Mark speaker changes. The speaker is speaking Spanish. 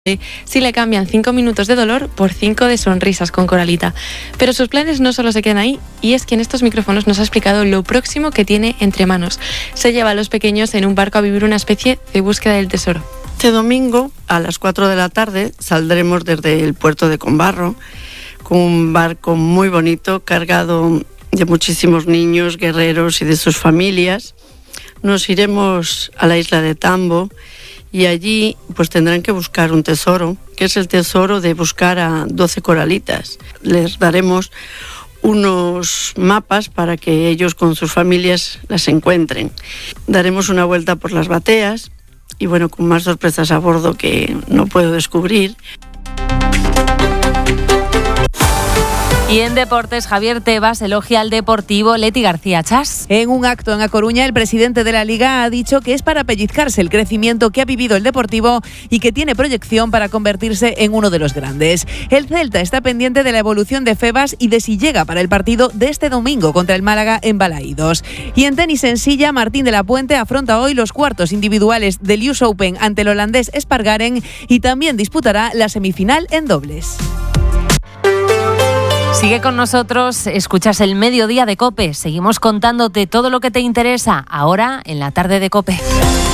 Speaker 1: Si le cambian 5 minutos de dolor por 5 de sonrisas con Coralita. Pero sus planes no solo se quedan ahí, y es que en estos micrófonos nos ha explicado lo próximo que tiene entre manos. Se lleva a los pequeños en un barco a vivir una especie de búsqueda del tesoro.
Speaker 2: Este domingo a las 4 de la tarde saldremos desde el puerto de Combarro con un barco muy bonito cargado de muchísimos niños, guerreros y de sus familias. Nos iremos a la isla de Tambo y allí pues tendrán que buscar un tesoro, que es el tesoro de buscar a 12 coralitas. Les daremos unos mapas para que ellos con sus familias las encuentren. Daremos una vuelta por las bateas y bueno, con más sorpresas a bordo que no puedo descubrir.
Speaker 3: Y en deportes, Javier Tebas elogia al Deportivo Leti García Chas.
Speaker 4: En un acto en A Coruña, el presidente de la Liga ha dicho que es para pellizcarse el crecimiento que ha vivido el Deportivo y que tiene proyección para convertirse en uno de los grandes. El Celta está pendiente de la evolución de Febas y de si llega para el partido de este domingo contra el Málaga en Balaídos. Y en tenis en silla, Martín de la Puente afronta hoy los cuartos individuales del US Open ante el holandés Espargaren y también disputará la semifinal en dobles.
Speaker 3: Sigue con nosotros, escuchas el Mediodía de COPE. Seguimos contándote todo lo que te interesa ahora en la tarde de COPE.